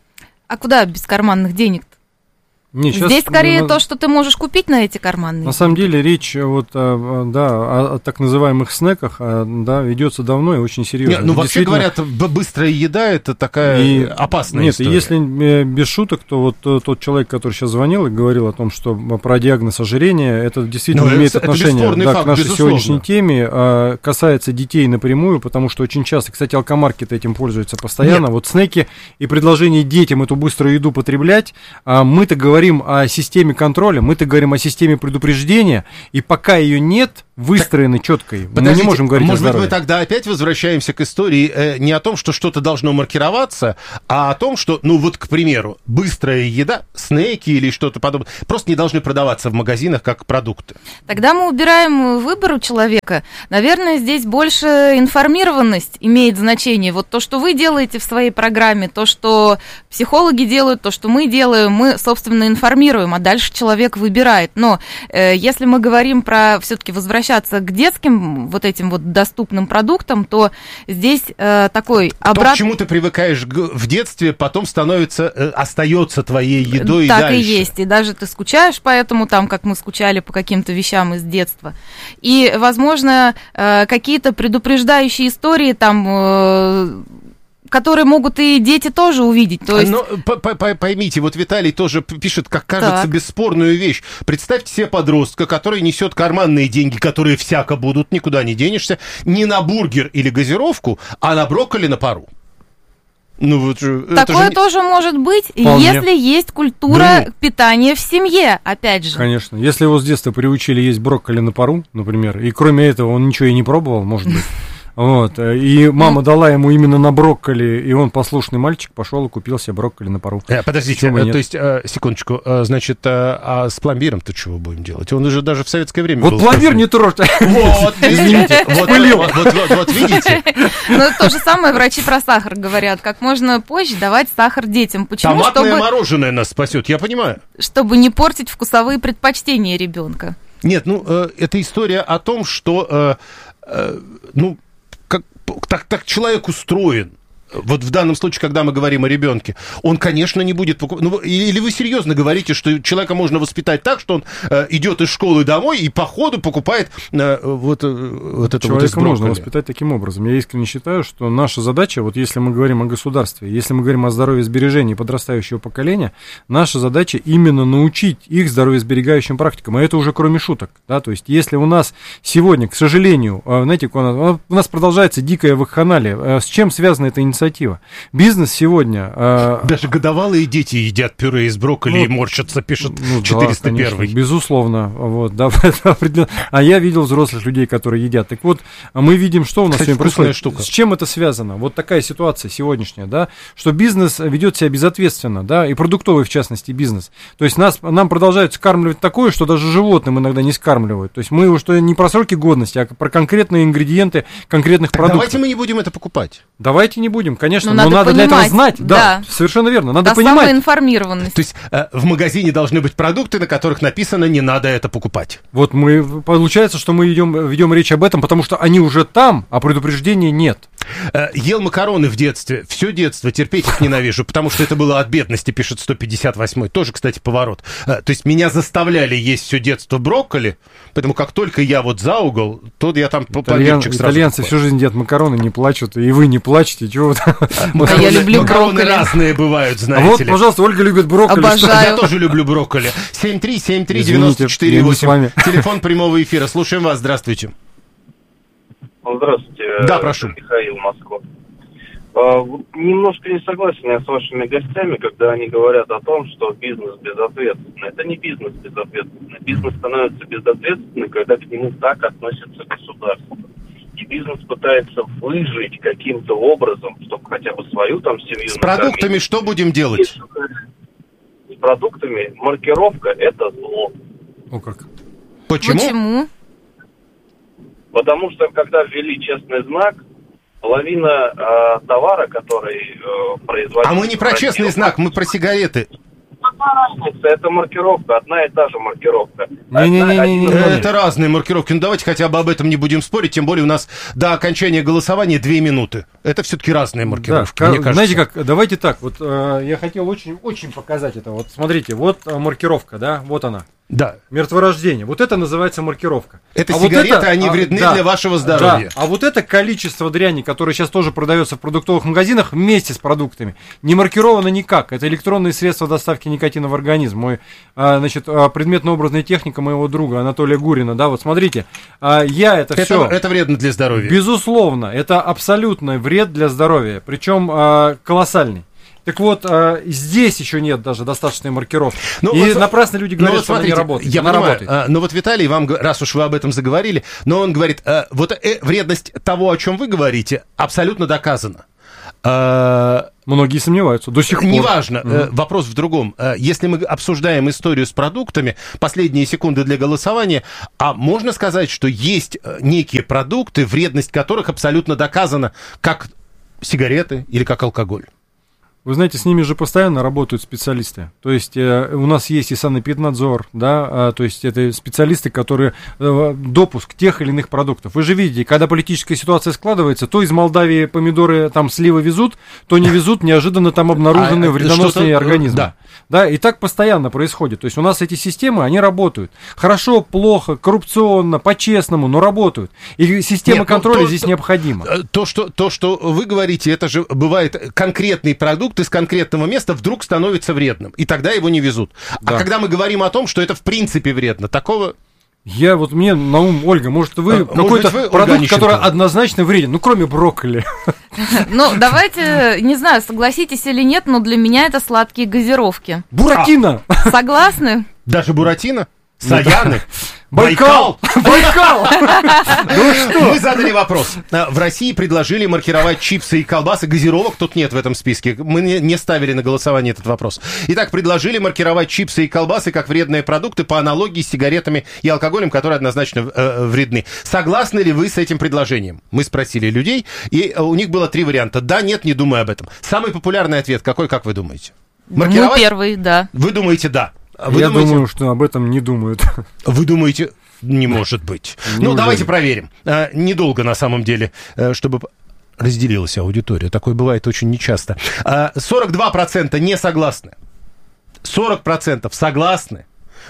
А куда без карманных денег-то? Не, здесь скорее то, что ты можешь купить на эти карманные. На самом деле речь вот, о так называемых снеках ведется давно и очень серьезно. Нет, вообще говорят, быстрая еда это такая опасная история. Нет, если без шуток, то вот тот человек, который сейчас звонил и говорил о том, что про диагноз ожирения, это действительно имеет отношение к нашей сегодняшней теме, касается детей напрямую, потому что очень часто, кстати, алкомаркеты этим пользуются постоянно. Нет. Вот снеки и предложение детям эту быструю еду потреблять, мы-то говорим о системе контроля, мы-то говорим о системе предупреждения, и пока ее нет, выстроены четкой, мы не можем говорить о здоровье. Может быть, мы тогда опять возвращаемся к истории не о том, что что-то должно маркироваться, а о том, что, к примеру, быстрая еда, снеки или что-то подобное, просто не должны продаваться в магазинах как продукты. Тогда мы убираем выбор у человека. Наверное, здесь больше информированность имеет значение. Вот то, что вы делаете в своей программе, то, что психологи делают, то, что мы делаем, мы, собственно, информируем, а дальше человек выбирает. Но если мы говорим про все-таки возвращаться к детским вот этим вот доступным продуктам, то здесь такой обратный... К чему ты привыкаешь в детстве, потом остается твоей едой так и дальше. Так и есть, и даже ты скучаешь по этому, там, как мы скучали по каким-то вещам из детства. И, возможно, какие-то предупреждающие истории там... которые могут и дети тоже увидеть. То есть... Но поймите, вот Виталий тоже пишет, как кажется, бесспорную вещь. Представьте себе подростка, который несет карманные деньги, которые всяко будут, никуда не денешься, не на бургер или газировку, а на брокколи на пару. Такое тоже может быть, вполне. Если есть культура питания в семье, опять же. Конечно. Если его с детства приучили есть брокколи на пару, например, и кроме этого он ничего и не пробовал, может быть. Вот, и мама дала ему именно на брокколи, и он, послушный мальчик, пошел и купил себе брокколи на пару. Подождите, то есть, секундочку, значит, а с пломбиром-то чего будем делать? Он уже даже в советское время был. Вот пломбир не трожьте. Вот, извините, вот видите. Ну, то же самое врачи про сахар говорят, как можно позже давать сахар детям. Почему? Томатное мороженое нас спасет, я понимаю. Чтобы не портить вкусовые предпочтения ребенка. Нет, это история о том, что, так человек устроен. Вот в данном случае, когда мы говорим о ребенке, он, конечно, не будет покупать. Или вы серьезно говорите, что человека можно воспитать так, что он идет из школы домой и по ходу покупает вот это вот из брокколи? Человека можно воспитать таким образом. Я искренне считаю, что наша задача, вот если мы говорим о государстве, если мы говорим о здоровье-сбережении подрастающего поколения, наша задача именно научить их здоровьесберегающим практикам. А это уже кроме шуток. Да? То есть, если у нас сегодня, к сожалению, знаете, у нас продолжается дикая вакханалия, с чем связана эта инициатива? Бизнес сегодня... Даже годовалые дети едят пюре из брокколи и морщатся, пишет 401. Да, конечно, безусловно. Вот, да, а я видел взрослых людей, которые едят. Так вот, мы видим, что у нас сегодня происходит. Штука. С чем это связано? Вот такая ситуация сегодняшняя, да, что бизнес ведет себя безответственно, да, и продуктовый, в частности, бизнес. То есть нам продолжают скармливать такое, что даже животным иногда не скармливают. То есть мы уже не про сроки годности, а про конкретные ингредиенты конкретных продуктов. Давайте мы не будем это покупать. Давайте не будем. Конечно, но надо для этого знать. Да, совершенно верно. Надо понимать. Самая информированность. То есть в магазине должны быть продукты, на которых написано «не надо это покупать». Вот получается, что мы ведем речь об этом, потому что они уже там, а предупреждения нет. Ел макароны в детстве, все детство, терпеть их ненавижу, потому что это было от бедности, пишет 158-й. Тоже, кстати, поворот. То есть меня заставляли есть все детство брокколи, поэтому как только я вот за угол, то я там пломбирчик сразу итальянцы всю жизнь едят макароны, не плачут, и вы не плачете, чего я люблю макароны брокколи. Разные бывают, знаете ли. Вот, пожалуйста, Ольга любит брокколи. Обожаю. Я тоже люблю брокколи. 7373948. Телефон прямого эфира. Слушаем вас. Здравствуйте. Здравствуйте. Да, прошу. Михаил, Москва. Немножко не согласен я с вашими гостями, когда они говорят о том, что бизнес безответственный. Это не бизнес безответственный. Бизнес становится безответственным, когда к нему так относится государство. И бизнес пытается выжить каким-то образом, чтобы хотя бы свою там семью... С продуктами что будем делать? С продуктами маркировка – это зло. О как. Почему? Потому что, когда ввели честный знак, половина товара, который производится... А мы не про честный знак, мы про сигареты. разница? Это маркировка, одна и та же маркировка. Это разные маркировки. Ну, давайте хотя бы об этом не будем спорить, тем более у нас до окончания голосования 2 минуты. Это все-таки разные маркировки, да, мне кажется. Знаете как, давайте так, вот я хотел очень показать это. Вот смотрите, вот маркировка, да, вот она. Да. Мертворождение. Вот это называется маркировка. Это сигареты, вот это, они вредны для вашего здоровья. Да. А вот это количество дряни, которое сейчас тоже продается в продуктовых магазинах вместе с продуктами, не маркировано никак. Это электронные средства доставки никотина в организм. Мой, предметно-образная техника моего друга Анатолия Гурина. Да, вот смотрите, это вредно для здоровья. Безусловно, это абсолютный вред для здоровья. Причем колоссальный. Так вот, здесь еще нет даже достаточной маркировки. Напрасно люди говорят, что она не работает. Я понимаю, но вот Виталий, вам, раз уж вы об этом заговорили, но он говорит, вредность того, о чем вы говорите, абсолютно доказана. Многие сомневаются до сих пор. Неважно, вопрос в другом. Если мы обсуждаем историю с продуктами, последние секунды для голосования, а можно сказать, что есть некие продукты, вредность которых абсолютно доказана, как сигареты или как алкоголь? Вы знаете, с ними же постоянно работают специалисты. То есть у нас есть и санэпиднадзор, да, то есть это специалисты, которые допуск тех или иных продуктов. Вы же видите, когда политическая ситуация складывается, то из Молдавии помидоры, там сливы везут, то не везут, неожиданно там обнаружены вредоносные организмы. Да, и так постоянно происходит. То есть у нас эти системы, они работают. Хорошо, плохо, коррупционно, по-честному, но работают. И система контроля здесь необходима. То, что вы говорите, это же бывает конкретный продукт из конкретного места вдруг становится вредным, и тогда его не везут. Да. А когда мы говорим о том, что это в принципе вредно, такого... Мне на ум, Ольга, может вы какой-то продукт, который однозначно вреден, кроме брокколи. Давайте, не знаю, согласитесь или нет, но для меня это сладкие газировки. Буратино! Согласны? Даже Буратино? Саяны? Байкал! Байкал! Ну что? Мы задали вопрос. В России предложили маркировать чипсы и колбасы. Газировок тут нет в этом списке. Мы не ставили на голосование этот вопрос. Итак, предложили маркировать чипсы и колбасы как вредные продукты по аналогии с сигаретами и алкоголем, которые однозначно вредны. Согласны ли вы с этим предложением? Мы спросили людей, и у них было 3 варианта. Да, нет, не думаю об этом. Самый популярный ответ какой, как вы думаете? Маркировать? Первый, да. Вы думаете, да. Я думаю, что об этом не думают. Вы думаете, не может быть. Давайте проверим. Недолго, на самом деле, чтобы разделилась аудитория. Такое бывает очень нечасто. 42% не согласны. 40% согласны.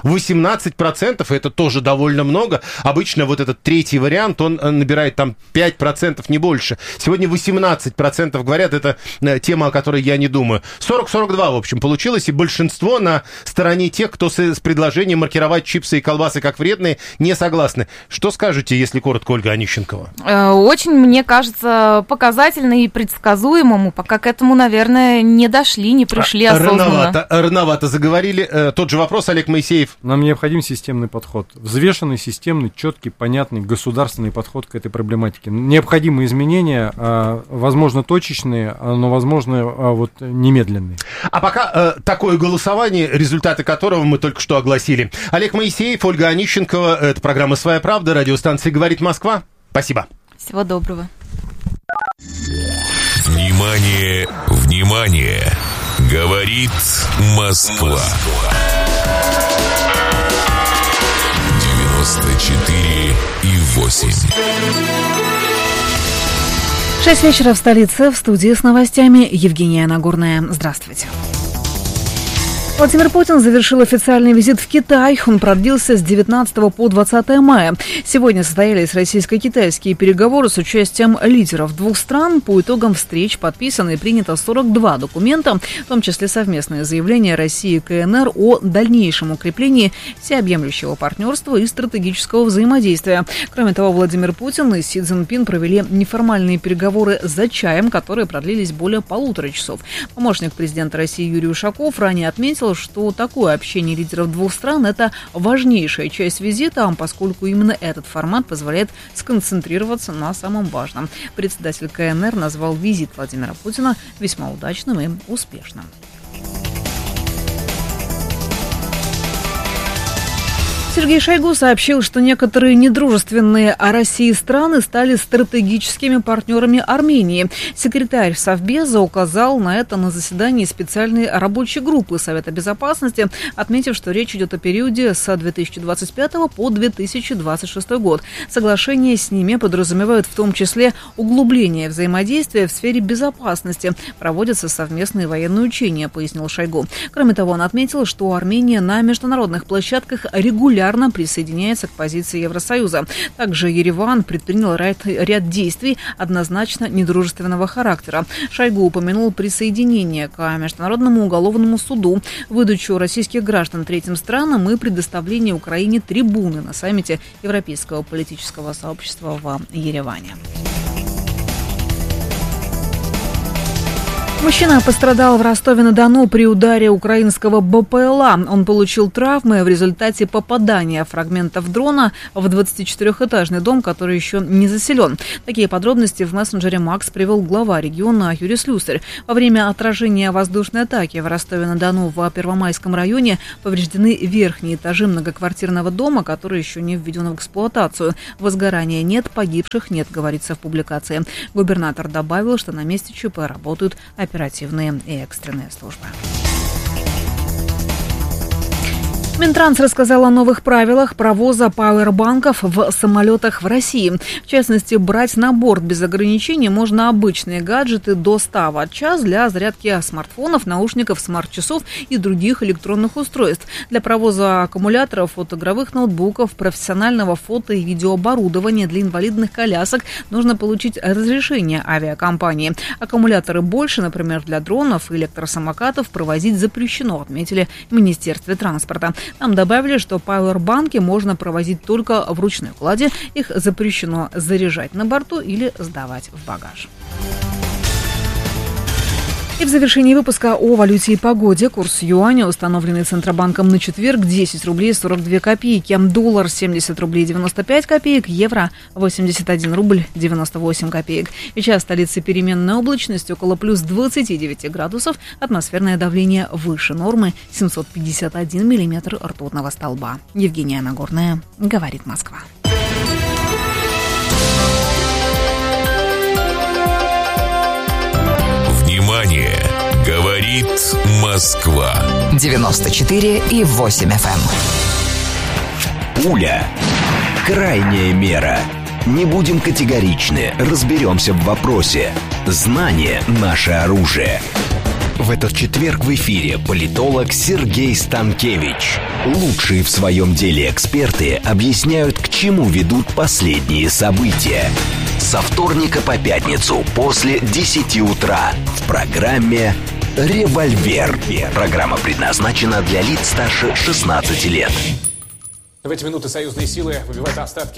18% это тоже довольно много. Обычно вот этот третий вариант, он набирает там 5%, не больше. Сегодня 18% говорят, это тема, о которой я не думаю. 40-42, в общем, получилось. И большинство на стороне тех, кто с предложением маркировать чипсы и колбасы как вредные, не согласны. Что скажете, если коротко, Ольга Онищенкова? Очень, мне кажется, показательно и предсказуемому. Пока к этому, наверное, не дошли, не пришли осознанно. Рановато заговорили. Тот же вопрос, Олег Моисеев. Нам необходим системный подход. Взвешенный, системный, четкий, понятный, государственный подход к этой проблематике. Необходимы изменения, возможно, точечные, но, возможно, немедленные. А пока такое голосование, результаты которого мы только что огласили. Олег Моисеев, Ольга Онищенкова. Это программа «Своя правда», радиостанция «Говорит Москва». Спасибо. Всего доброго. Внимание, внимание! Говорит Москва. 94,8. 6 вечера в столице. В студии с новостями Евгения Нагорная. Здравствуйте. Владимир Путин завершил официальный визит в Китай. Он продлился с 19 по 20 мая. Сегодня состоялись российско-китайские переговоры с участием лидеров 2 стран. По итогам встреч подписано и принято 42 документа, в том числе совместное заявление России и КНР о дальнейшем укреплении всеобъемлющего партнерства и стратегического взаимодействия. Кроме того, Владимир Путин и Си Цзиньпин провели неформальные переговоры за чаем, которые продлились более 1,5 часов. Помощник президента России Юрий Ушаков ранее отметил, что такое общение лидеров 2 стран – это важнейшая часть визита, поскольку именно этот формат позволяет сконцентрироваться на самом важном. Председатель КНР назвал визит Владимира Путина весьма удачным и успешным. Сергей Шойгу сообщил, что некоторые недружественные России страны стали стратегическими партнерами Армении. Секретарь Совбеза указал на это на заседании специальной рабочей группы Совета Безопасности, отметив, что речь идет о периоде с 2025 по 2026 год. Соглашения с ними подразумевают в том числе углубление взаимодействия в сфере безопасности. Проводятся совместные военные учения, пояснил Шойгу. Кроме того, он отметил, что Армения на международных площадках регулярно присоединяется к позиции Евросоюза. Также Ереван предпринял ряд действий однозначно недружественного характера. Шойгу упомянул присоединение к Международному уголовному суду, выдачу российских граждан третьим странам и предоставление Украине трибуны на саммите Европейского политического сообщества в Ереване. Мужчина пострадал в Ростове-на-Дону при ударе украинского БПЛА. Он получил травмы в результате попадания фрагментов дрона в 24-этажный дом, который еще не заселен. Такие подробности в мессенджере МАКС привел глава региона Юрий Слюсарь. Во время отражения воздушной атаки в Ростове-на-Дону в Первомайском районе повреждены верхние этажи многоквартирного дома, который еще не введен в эксплуатацию. Возгорания нет, погибших нет, говорится в публикации. Губернатор добавил, что на месте ЧП работают оперативные и экстренные службы. Минтранс рассказал о новых правилах провоза пауэрбанков в самолетах в России. В частности, брать на борт без ограничений можно обычные гаджеты до 100 Вт/час для зарядки смартфонов, наушников, смарт-часов и других электронных устройств. Для провоза аккумуляторов от игровых ноутбуков, профессионального фото- и видеооборудования для инвалидных колясок нужно получить разрешение авиакомпании. Аккумуляторы больше, например, для дронов и электросамокатов, провозить запрещено, отметили в Министерстве транспорта. Нам добавили, что пауэрбанки можно провозить только в ручной кладе. Их запрещено заряжать на борту или сдавать в багаж. И в завершении выпуска о валюте и погоде. Курс юаня, установленный Центробанком на четверг, 10 рублей 42 копейки. Доллар 70 рублей 95 копеек. Евро 81 рубль 98 копеек. Сейчас в столице переменная облачность около плюс 29 градусов. Атмосферное давление выше нормы 751 миллиметр ртутного столба. Евгения Нагорная, говорит Москва. Внимание! Говорит Москва. 94,8 FM. Пуля. Крайняя мера. Не будем категоричны, разберемся в вопросе. Знание – наше оружие. В этот четверг в эфире политолог Сергей Станкевич. Лучшие в своем деле эксперты объясняют, к чему ведут последние события. Со вторника по пятницу после 10 утра в программе «Револьвер». Программа предназначена для лиц старше 16 лет. В эти минуты союзные силы выбивают остатки